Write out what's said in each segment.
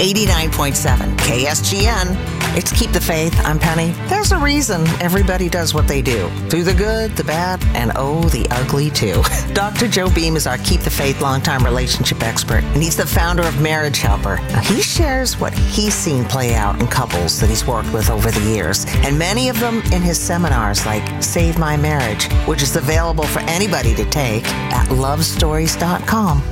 89.7 KSGN. It's Keep the Faith. I'm Penny. There's a reason everybody does what they do. Through the good, the bad, and the ugly too. Dr. Joe Beam is our Keep the Faith longtime relationship expert, and he's the founder of Marriage Helper. Now, he shares what he's seen play out in couples that he's worked with over the years, and many of them in his seminars like Save My Marriage, which is available for anybody to take at lovestories.com.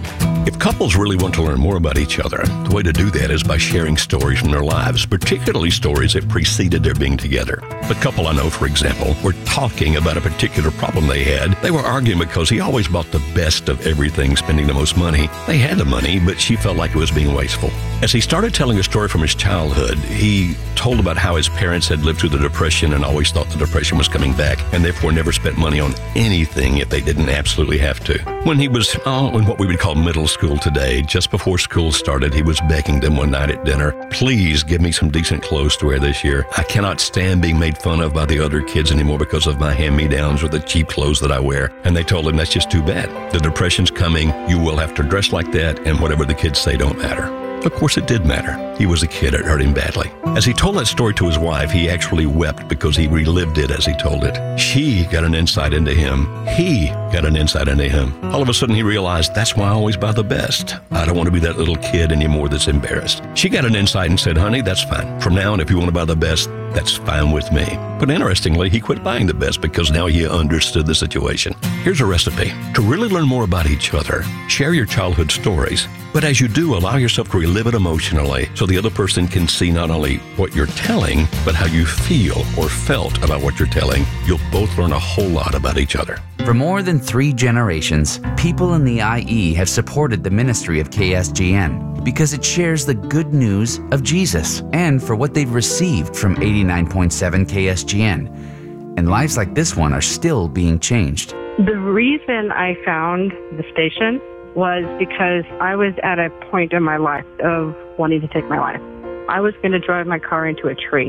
If couples really want to learn more about each other, the way to do that is by sharing stories from their lives, particularly stories that preceded their being together. The couple I know, for example, were talking about a particular problem they had. They were arguing because he always bought the best of everything, spending the most money. They had the money, but she felt like it was being wasteful. As he started telling a story from his childhood, he told about how his parents had lived through the Depression and always thought the Depression was coming back, and therefore never spent money on anything if they didn't absolutely have to. When he was in what we would call middle school today, just before school started, he was begging them one night at dinner, "Please give me some decent clothes to wear this year. I cannot stand being made fun of by the other kids anymore because of my hand-me-downs or the cheap clothes that I wear." And they told him, "That's just too bad. The Depression's coming. You will have to dress like that, and whatever the kids say don't matter." Of course, it did matter. He was a kid. It hurt him badly. As he told that story to his wife, he actually wept because he relived it as he told it. She got an insight into him. He got an insight into him. All of a sudden, he realized, that's why I always buy the best. I don't want to be that little kid anymore that's embarrassed. She got an insight and said, "Honey, that's fine. From now on, if you want to buy the best, that's fine with me." But interestingly, he quit buying the best because now he understood the situation. Here's a recipe. To really learn more about each other, share your childhood stories. But as you do, allow yourself to relive it emotionally so the other person can see not only what you're telling, but how you feel or felt about what you're telling. You'll both learn a whole lot about each other. For more than 3 generations, people in the IE have supported the ministry of KSGN because it shares the good news of Jesus and for what they've received from 89.7 KSGN. And lives like this one are still being changed. The reason I found the station was because I was at a point in my life of wanting to take my life. I was going to drive my car into a tree.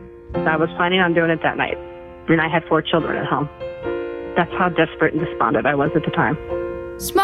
I was planning on doing it that night. And I had 4 children at home. That's how desperate and despondent I was at the time.